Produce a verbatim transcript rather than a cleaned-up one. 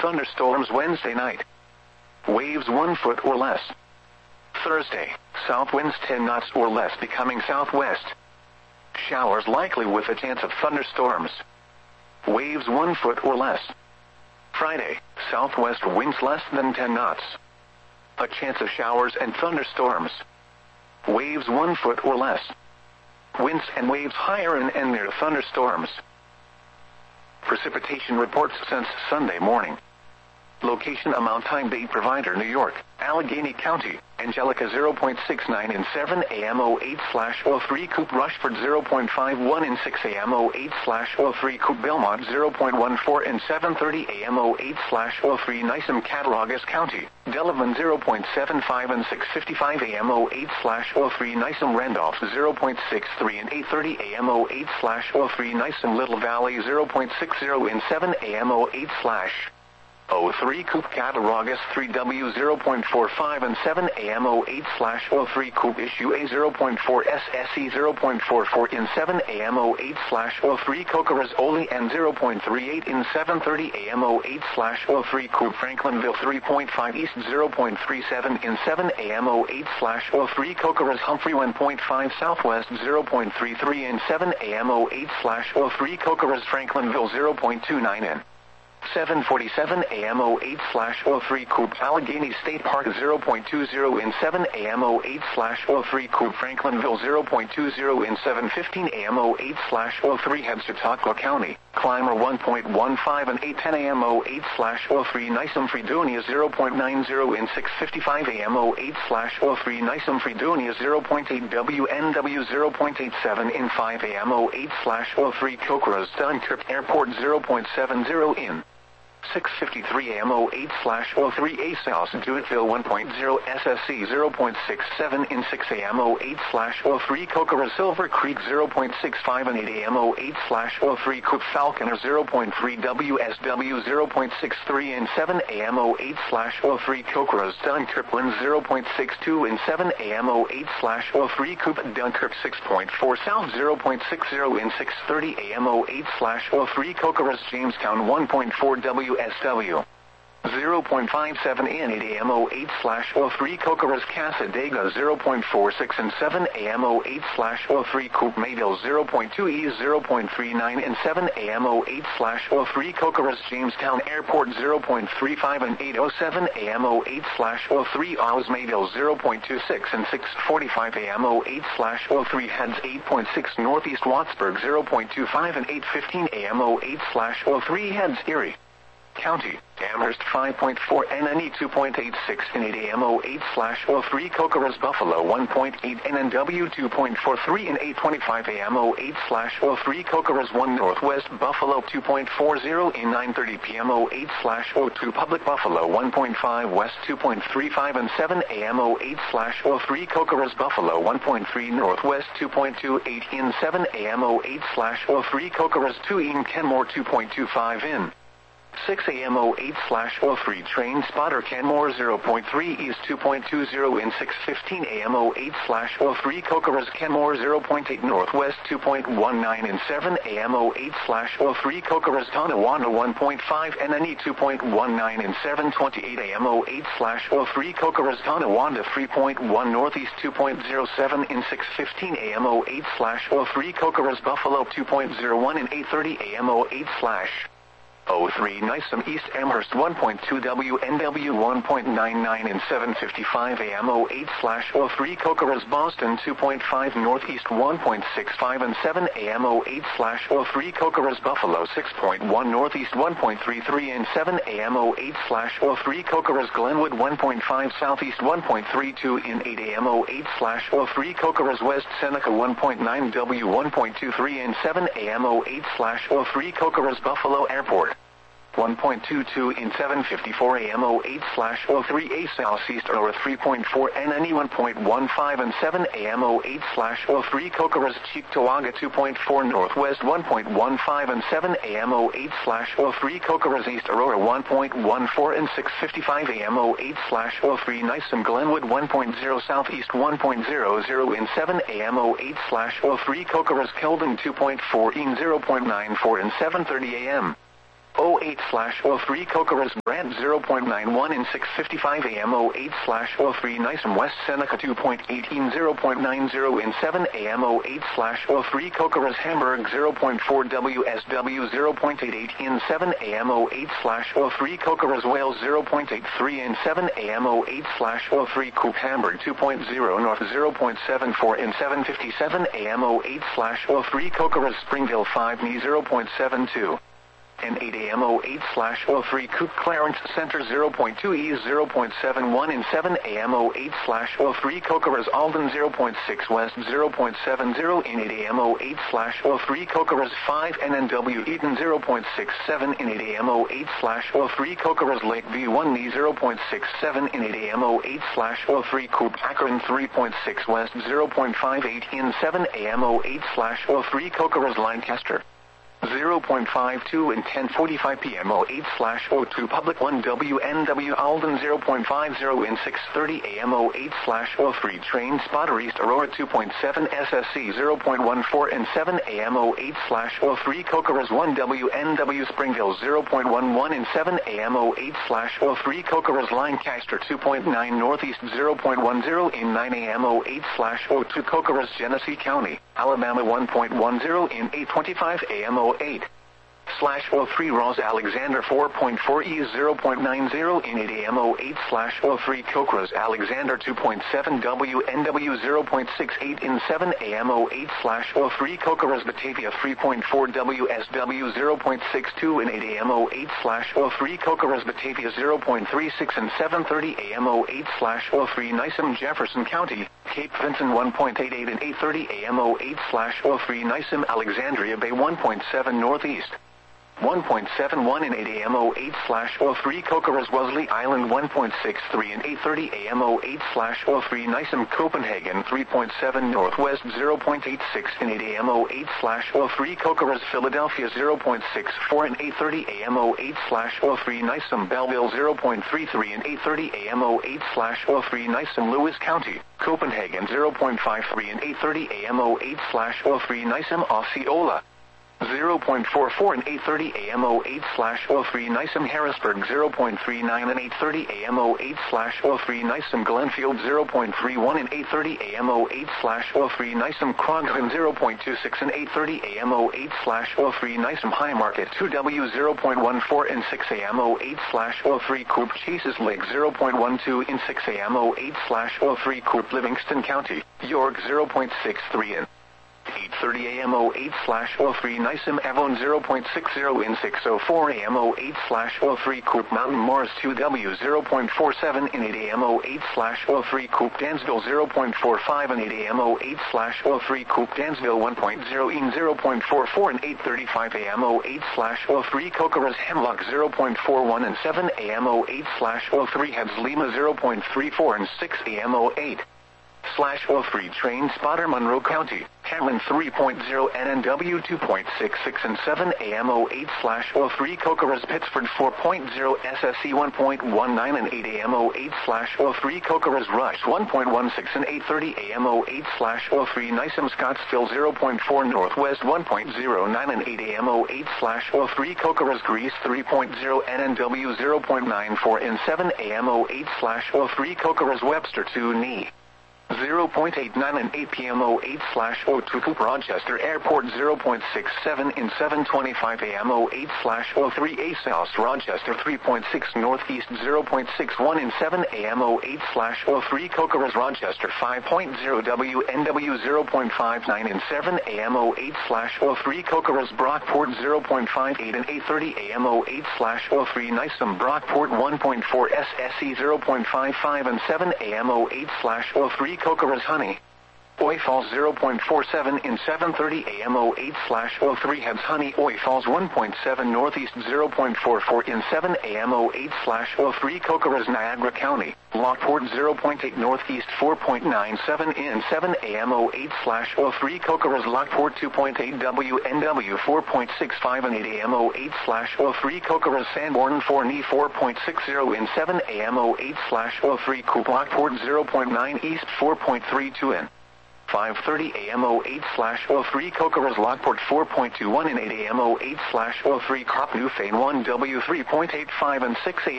thunderstorms Wednesday night. Waves one foot or less. Thursday, south winds ten knots or less becoming southwest. Showers likely with a chance of thunderstorms. Waves one foot or less. Friday, southwest winds less than ten knots. A chance of showers and thunderstorms. Waves one foot or less. Winds and waves higher and, and near thunderstorms. Precipitation reports since Sunday morning. Location amount time date provider New York, Allegheny County, Angelica zero point six nine in seven A M oh eight slash oh three Coop Rushford zero point five one in six A M oh eight slash oh three Coop Belmont zero point one four in seven thirty A M oh eight slash oh three Nysom Cattaraugus County, Delavan zero point seven five and six fifty-five A M oh eight slash oh three Nysom Randolph zero point six three and eight thirty A M oh eight slash oh three Nysom Little Valley zero point six zero in seven A M oh eight slash oh three Coop Cattaraugus three W zero point four five and seven A M oh eight slash oh three Coop Issue A zero point four S S E zero point four four in seven A M oh eight slash oh three Cocoras Oli and zero point three eight in seven thirty A M oh eight slash oh three Coop Franklinville three point five East zero point three seven in seven A M oh eight slash oh three Cocoras Humphrey one point five Southwest zero point three three in seven A M oh eight slash oh three Cocoras Franklinville zero point two nine in seven forty-seven A M oh eight slash oh three Coop Allegheny State Park zero point two zero in seven A M oh eight slash oh three Coop Franklinville zero point two zero in seven fifteen A M oh eight slash oh three Heads Chautauqua County, Clymer one point one five and eight ten A M oh eight slash oh three Nysom Fredonia zero point nine zero in six fifty-five A M oh eight slash oh three Nysom Fredonia zero point eight W N W zero point eight seven in five A M oh eight slash oh three Cocoras Dunkirk Airport zero point seven zero in six fifty-three A M oh eight slash oh three A South Jewettville one point zero S S C zero point six seven in six A M oh eight slash oh three Cocoras Silver Creek zero point six five and eight A M oh eight slash oh three Coop Falconer zero point three W S W zero point six three in seven A M oh eight slash oh three Cocoras Dunkirkland zero point six two in seven A M oh eight slash oh three Coop Dunkirk six point four South zero point six zero in six thirty A M oh eight slash oh three Cocoras Jamestown one point four W S W zero point five seven in eight A M oh eight slash oh three Cocoras Casadega zero point four six and seven A M oh eight slash oh three Coop Mayville zero point two E zero point three nine and seven A M oh eight slash oh three Cocoras Jamestown Airport zero point three five and eight oh seven A M oh eight slash oh three Oz Mayville zero point two six and six forty-five A M oh eight slash oh three Heads eight point six Northeast Wattsburg zero point two five and eight fifteen A M oh eight slash oh three Heads Erie County, Amherst five point four N N E two point eight six in eight A M oh eight slash oh three Cocoras Buffalo one point eight N N W two point four three in eight twenty-five A M oh eight slash oh three Cocoras one Northwest Buffalo two point four zero in nine thirty P M oh eight slash oh two Public Buffalo one point five West two point three five and seven A M oh eight slash oh three Cocoras Buffalo one point three Northwest two point two eight in seven A M oh eight slash oh three Cocoras two in Kenmore two point two five in six A M oh eight slash oh three Train Spotter Kenmore zero point three East two point two zero in six fifteen A M oh eight slash oh three Cocoras Kenmore zero point eight Northwest two point one nine in seven A M oh eight slash oh three Cocoras Tonawanda one point five N N E two point one nine in seven twenty-eight A M oh eight slash oh three Cocoras Tonawanda three point one Northeast two point zero seven in six fifteen A M oh eight slash oh three Cocoras Buffalo two point zero one in eight thirty A M oh eight slash oh three Nysom East Amherst one point two W N W one point nine nine in seven fifty-five A M oh eight slash oh three Cocoras Boston two point five Northeast one point six five and seven A M oh eight slash oh three Cocoras Buffalo six point one Northeast one point three three and seven A M oh eight slash oh three Cocoras Glenwood one point five Southeast one point three two in eight A M oh eight slash oh three Cocoras West Seneca one point nine W one point two three and seven A M oh eight slash oh three Cocoras Buffalo Airport one point two two in seven fifty-four A M oh eight slash oh three A Southeast Aurora three point four N N E one point one five and seven A M oh eight slash oh three Cocoras Cheektowaga two point four Northwest one point one five and seven A M oh eight slash oh three Cocoras East Aurora one point one four and six fifty-five A M oh eight slash oh three Nysom Glenwood one point zero Southeast one point zero zero in seven A M oh eight slash oh three Cocoras Keldon two point four in zero point nine four and seven thirty A M oh eight slash oh three Cocoras Brant zero point nine one in six fifty-five A M oh eight slash oh three Nisem West Seneca two point one eight zero point nine zero in seven A M oh eight slash oh three Cocoras Hamburg zero point four W S W zero point eight eight in seven A M oh eight slash oh three Cocoras Wales zero point eight three in seven A M oh eight slash oh three Coupe Hamburg two point oh North zero point seven four in seven fifty-seven A M oh eight slash oh three Cocoras Springville five N E zero point seven two. And eight A M oh eight slash oh three Coupe Clarence Center zero point two E zero point seven one in seven A M oh eight slash oh three Cocoras Alden zero point six West zero point seven zero in eight A M oh eight slash oh three Cocoras five N N W Eden zero point six seven in eight A M oh eight slash oh three Cocoras Lakeview one N E zero point six seven in eight A M oh eight slash oh three Coupe Akron three point six West zero point five eight in seven A M oh eight slash oh three Cocoras Lancaster zero point five two and ten forty-five P M oh eight slash oh two Public one W N W Alden zero point five zero in six thirty A M oh eight slash oh three Train Spotter East Aurora two point seven S S C zero point one four and seven A M oh eight slash oh three Cocoras one W N W Springville zero point one one and seven A M oh eight slash oh three Cocoras Lancaster two point nine Northeast zero point one zero in nine A M oh eight slash oh two Cocoras Genesee County, Alabama one point one zero in eight twenty-five A M oh eight slash oh three Ross Alexander four point four E zero point nine zero in eight A M oh eight slash oh three Cocoras Alexander two point seven W N W zero point six eight in seven A M oh eight slash oh three Cocoras Batavia three point four W S W zero point six two in eight A M oh eight slash oh three Cocoras Batavia zero point three six and seven thirty A M oh eight slash oh three Nisem Jefferson County, Cape Vincent one point eight eight and eight thirty A M oh eight slash oh three Nisem Alexandria Bay one point seven Northeast one point seven one in eight A M oh eight slash oh three Cocoras Wellesley Island one point six three and eight thirty A M oh eight slash oh three Nisem Copenhagen three point seven Northwest zero point eight six in eight A M oh eight slash oh three Cocoras Philadelphia zero point six four and eight thirty A M oh eight slash oh three Nisem Belleville zero point three three and eight thirty A M oh eight slash oh three Nisem Lewis County, Copenhagen zero point five three and eight thirty A M oh eight slash oh three Nisem Osceola zero point four four and eight thirty A M oh eight slash oh three Nisem Harrisburg zero point three nine and eight thirty A M oh eight slash oh three Nisem Glenfield zero point three one and eight thirty A M oh eight slash oh three Nisem Kroghan zero point two six and eight thirty A M oh eight slash oh three Nisem High Market two W zero point one four and six A M oh eight slash oh three Coupe Chases Lake zero point one two in six A M oh eight slash oh three Coupe Livingston County, York zero point six three in eight thirty A M oh eight slash oh three Nisem Avon zero point six zero in six oh four A M oh eight slash oh three Coupe Mountain Morris two W zero point four seven in eight A M oh eight slash oh three Coupe Dansville zero point four five in eight A M oh eight slash oh three Coupe Dansville one point oh in zero point four four and eight thirty-five A M oh eight slash oh three Cocoras Hemlock zero point four one and seven A M oh eight slash oh three Heads Lima zero point three four and six A M oh eight slash oh three Train Spotter Monroe County, Hammond three point oh N N W two point six six and seven A M oh eight slash oh three Cocoras Pittsford four point oh S S C one point one nine and eight A M oh eight slash oh three Cocoras Rush one point one six and eight thirty A M oh eight slash oh three Nisem Scottsville zero point four Northwest one point oh nine and eight A M oh eight slash oh three Cocoras Greece three point oh N N W zero point nine four and seven A M oh eight slash oh three Cocoras Webster two N E zero point eight nine and eight P M oh eight slash oh two Coupe Rochester Airport zero point six seven in seven twenty-five A M oh eight slash oh three A South Rochester three point six Northeast zero point six one in seven A M oh eight slash oh three Cocoras Rochester five point oh W N W zero point five nine in seven A M oh eight slash oh three Cocoras Brockport zero point five eight and eight thirty A M oh eight slash oh three Nisem Brockport one point four S S C zero point five five and seven A M oh eight slash oh three Cocoras Honey, Oi Falls zero point four seven in seven thirty A M oh eight slash oh three Heads Honey Oi Falls one point seven Northeast zero point four four in seven A M oh eight slash oh three Cocoras Niagara County, Lockport zero point eight Northeast four point nine seven in seven A M oh eight slash oh three Cocoras Lockport two point eight W N W four point six five and eight A M oh eight slash oh three Cocoras Sanborn four N E four point six oh in seven A M oh eight slash oh three Coupe Lockport zero point nine East four point three two in five thirty a m oh eight slash oh three Kokoros Lockport four point two one and eight a m oh eight slash oh three Crop Newfane one W three point eight five and six a m